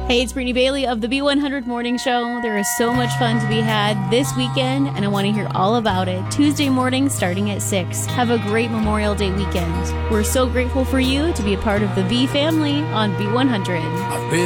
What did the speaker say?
Hey, it's Brittany Bailey of the B100 Morning Show. There is so much fun to be had this weekend, and I want to hear all about it. Tuesday morning starting at 6. Have a great Memorial Day weekend. We're so grateful for you to be a part of the B family on B100. I've been